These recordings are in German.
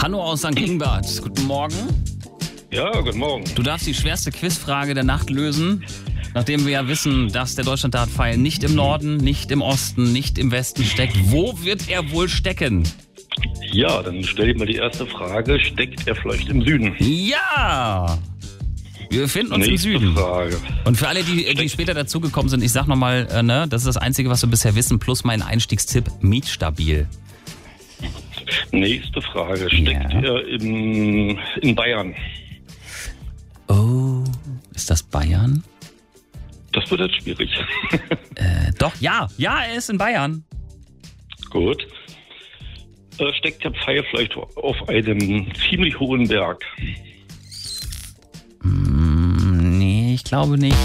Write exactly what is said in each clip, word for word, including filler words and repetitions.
Hanno aus Sankt Ingbert, guten Morgen. Ja, guten Morgen. Du darfst die schwerste Quizfrage der Nacht lösen, nachdem wir ja wissen, dass der Deutschlanddartpfeil nicht im Norden, nicht im Osten, nicht im Westen steckt. Wo wird er wohl stecken? Ja, dann stell dir mal die erste Frage. Steckt er vielleicht im Süden? Ja! Wir befinden uns Nächste im Süden. Frage. Und für alle, die, die später dazugekommen sind, ich sag nochmal, äh, ne, das ist das Einzige, was wir bisher wissen, plus mein Einstiegstipp, mietstabil. Nächste Frage. Steckt Ja. er in, in Bayern? Oh, ist das Bayern? Das wird jetzt schwierig. Äh, doch, ja, ja, er ist in Bayern. Gut. Äh, steckt der Pfeil vielleicht auf einem ziemlich hohen Berg? Hm, nee, ich glaube nicht.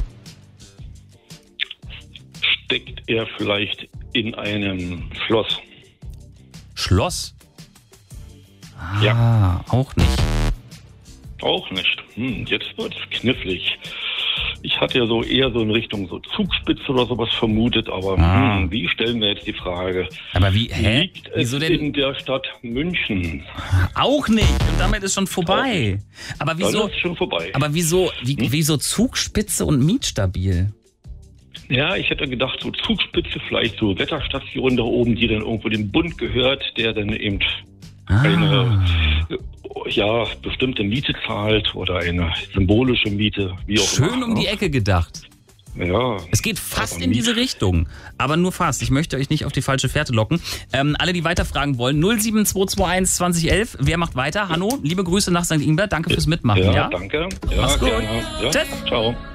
Steckt er vielleicht in einem Schloss? Schloss? Ah, Ja. auch nicht. Auch nicht. Hm, jetzt wird es knifflig. Ich hatte ja so eher so in Richtung so Zugspitze oder sowas vermutet, aber Ah. hm, wie stellen wir jetzt die Frage? Aber wie, hä? Liegt es Wieso denn? in der Stadt München? Auch nicht. Und damit ist schon vorbei. Aber Dann wieso, ist schon vorbei. aber wieso, wie, Hm? wieso Zugspitze und mietstabil? Ja, ich hätte gedacht, so Zugspitze, vielleicht so Wetterstation da oben, die dann irgendwo dem Bund gehört, der dann eben Ah. eine äh, ja, bestimmte Miete zahlt oder eine symbolische Miete, wie auch immer. Schön um die Ecke gedacht. Ja. Es geht fast Aber in Miet- diese Richtung, aber nur fast. Ich möchte euch nicht auf die falsche Fährte locken. Ähm, alle, die weiterfragen wollen, null sieben zwei zwei eins zwanzig elf. Wer macht weiter? Hanno, liebe Grüße nach Sankt Ingbert. Danke fürs Mitmachen. Ja, Ja, danke. Ja, Mach's gut. gerne. Ja, Tschüss. ciao.